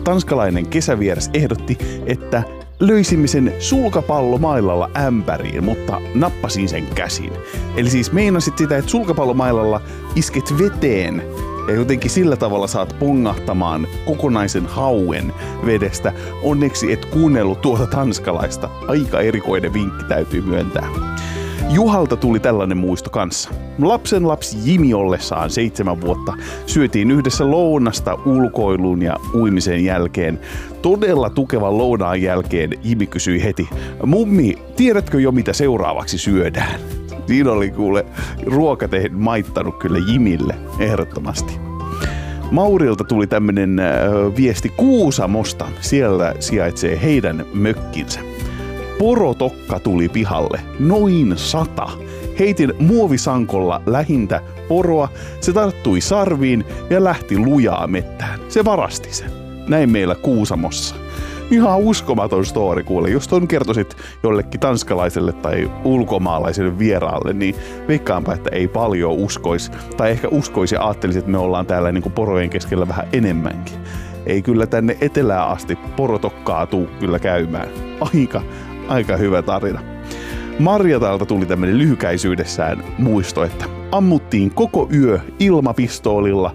tanskalainen kesävieras ehdotti, että löysimme sen sulkapallomailalla ämpäriin, mutta nappasin sen käsin. Eli siis meinasit sitä, että sulkapallomailalla isket veteen ja jotenkin sillä tavalla saat pongahtamaan kokonaisen hauen vedestä. Onneksi et kuunnellut tuota tanskalaista. Aika erikoinen vinkki täytyy myöntää. Juhalta tuli tällainen muisto kanssa. Lapsen lapsi Jimi ollessaan 7 vuotta syötiin yhdessä lounasta ulkoilun ja uimisen jälkeen. Todella tukevan lounaan jälkeen Jimi kysyi heti, mummi, tiedätkö jo mitä seuraavaksi syödään? Siinä oli kuule ruokatehe maittanut kyllä Jimille ehdottomasti. Maurilta tuli tämmönen viesti Kuusamosta. Siellä sijaitsee heidän mökkinsä. Porotokka tuli pihalle, noin 100. Heitin muovisankolla lähintä poroa, se tarttui sarviin ja lähti lujaa mettään. Se varasti sen. Näin meillä Kuusamossa. Ihan uskomaton story kuule. Jos ton kertoisit jollekin tanskalaiselle tai ulkomaalaiselle vieraalle, niin veikkaanpa, että ei paljon uskoisi. Tai ehkä uskoisi ja ajattelisi, että me ollaan täällä niin kuin porojen keskellä vähän enemmänkin. Ei kyllä tänne etelään asti porotokkaa tuu kyllä käymään. Aika hyvä tarina. Marjatalta tuli tämmönen lyhykäisyydessään muisto, että ammuttiin koko yö ilmapistoolilla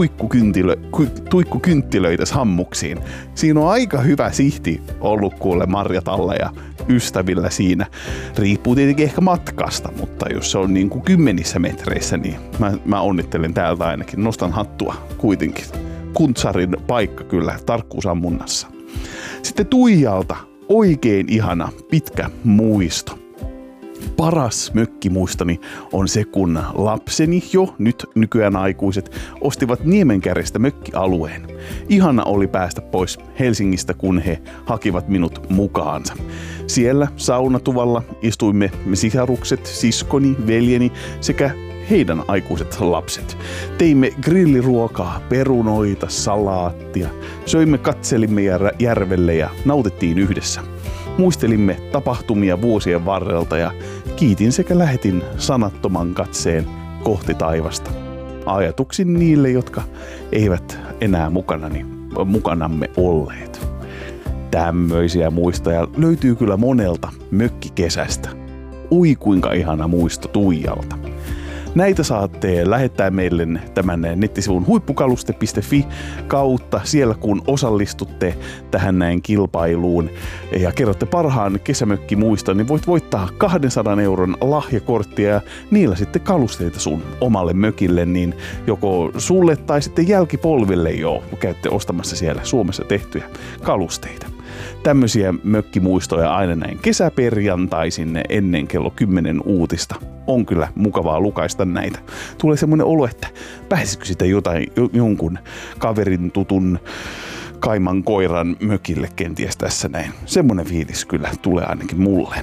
tuikkukynttilöitä sammuksiin. Siinä on aika hyvä sihti ollut kuule Marjatalla ja ystävillä siinä. Riippuu tietenkin ehkä matkasta, mutta jos se on niin kuin 10 metreissä, niin mä onnittelen täältä ainakin. Nostan hattua kuitenkin. Kuntsarin paikka kyllä tarkkuusammunnassa. Sitten Tuijalta oikein ihana pitkä muisto. Paras mökkimuistoni on se, kun lapseni jo nyt nykyään aikuiset ostivat Niemenkärjestä mökkialueen. Ihana oli päästä pois Helsingistä, kun he hakivat minut mukaansa. Siellä saunatuvalla istuimme me sisarukset, siskoni, veljeni sekä heidän aikuiset lapset. Teimme grilliruokaa, perunoita, salaattia. Söimme, katselimme järvelle ja nautittiin yhdessä. Muistelimme tapahtumia vuosien varrelta ja kiitin sekä lähetin sanattoman katseen kohti taivasta. Ajatuksin niille, jotka eivät enää mukanamme olleet. Tämmöisiä muistoja löytyy kyllä monelta mökkikesästä. Ui kuinka ihana muisto Tuijalta. Näitä saatte lähettää meille tämän nettisivun huippukaluste.fi kautta siellä, kun osallistutte tähän näin kilpailuun ja kerrotte parhaan kesämökkimuiston, niin voit voittaa 200 euron lahjakorttia ja niillä sitten kalusteita sun omalle mökille, niin joko sulle tai sitten jälkipolville jo käytte ostamassa siellä Suomessa tehtyjä kalusteita. Tämmöisiä mökkimuistoja aina näin kesäperjantaisin ennen kello 10 uutista. On kyllä mukavaa lukaista näitä. Tulee semmoinen olo, että pääsisikö sitä jonkun kaverin tutun kaiman koiran mökille kenties tässä näin. Semmoinen fiilis kyllä tulee ainakin mulle.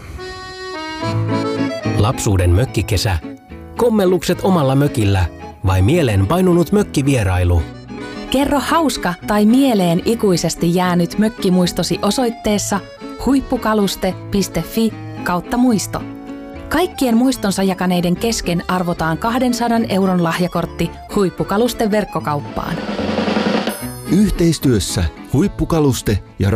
Lapsuuden mökkikesä. Kommellukset omalla mökillä vai mieleen painunut mökkivierailu? Kerro hauska tai mieleen ikuisesti jäänyt mökkimuistosi osoitteessa huippukaluste.fi/muisto. Kaikkien muistonsa jakaneiden kesken arvotaan 200 euron lahjakortti Huippukaluste verkkokauppaan. Yhteistyössä Huippukaluste ja